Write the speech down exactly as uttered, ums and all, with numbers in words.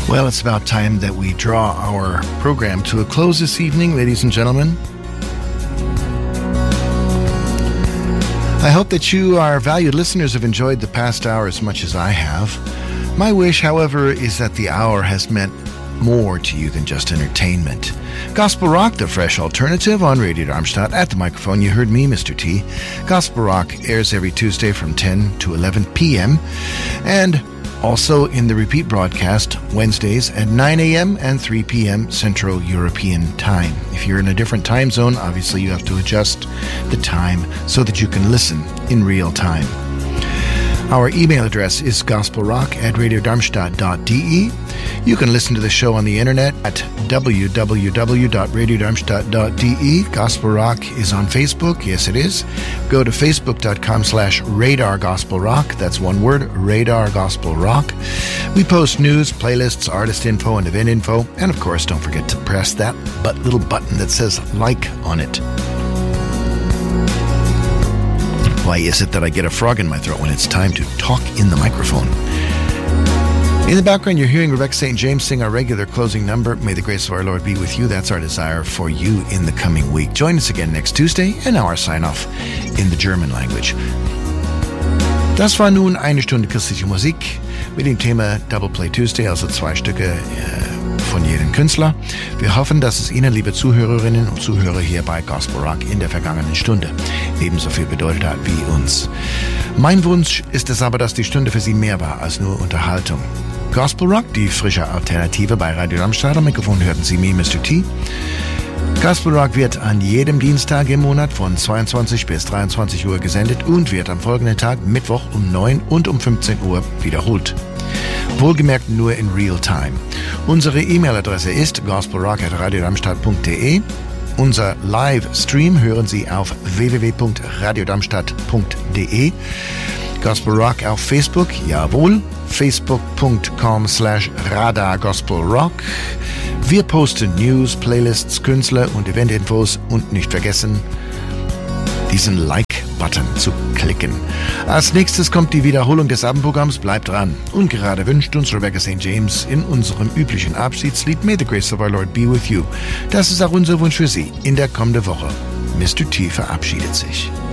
Well, it's about time that we draw our program to a close this evening, ladies and gentlemen. I hope that you, our valued listeners, have enjoyed the past hour as much as I have. My wish, however, is that the hour has meant more to you than just entertainment. Gospel Rock, the fresh alternative on Radio Darmstadt. At the microphone, you heard me, Mister T. Gospel Rock airs every Tuesday from ten to eleven p.m. and also in the repeat broadcast Wednesdays at nine a.m. and three p.m. Central European Time. If you're in a different time zone, obviously you have to adjust the time so that you can listen in real time. Our email address is gospelrock at radiodarmstadt dot d e. You can listen to the show on the internet at w w w dot radiodarmstadt dot d e. Gospel Rock is on Facebook. Yes, it is. Go to facebook.com slash radar gospel rock. That's one word, radar gospel rock. We post news, playlists, artist info, and event info. And of course, don't forget to press that but little button that says like on it. Why is it that I get a frog in my throat when it's time to talk in the microphone? In the background, you're hearing Rebecca Saint James sing our regular closing number, May the Grace of Our Lord Be With You. That's our desire for you in the coming week. Join us again next Tuesday and our sign-off in the German language. Das war nun eine Stunde christliche Musik mit dem Thema Double Play Tuesday, also zwei Stücke äh, von jedem Künstler. Wir hoffen, dass es Ihnen, liebe Zuhörerinnen und Zuhörer, hier bei Gospel Rock in der vergangenen Stunde ebenso viel bedeutet hat wie uns. Mein Wunsch ist es aber, dass die Stunde für Sie mehr war als nur Unterhaltung. Gospel Rock, die frische Alternative bei Radio Darmstadt. Am Mikrofon hörten Sie mich, Mister T. Gospel Rock wird an jedem Dienstag im Monat von zweiundzwanzig bis dreiundzwanzig Uhr gesendet und wird am folgenden Tag Mittwoch um neun und um fünfzehn Uhr wiederholt. Wohlgemerkt nur in Real Time. Unsere E-Mail-Adresse ist gospelrock at radiodarmstadt punkt d e. Unser Livestream hören Sie auf w w w punkt radiodarmstadt punkt d e. Gospel Rock auf Facebook, jawohl, facebook.com slash radar Gospel Rock. Wir posten News, Playlists, Künstler und Eventinfos und nicht vergessen, diesen Like-Button zu klicken. Als nächstes kommt die Wiederholung des Abendprogramms, bleibt dran. Und gerade wünscht uns Rebecca Saint James in unserem üblichen Abschiedslied May the Grace of Our Lord Be With You. Das ist auch unser Wunsch für Sie in der kommenden Woche. Mister T verabschiedet sich.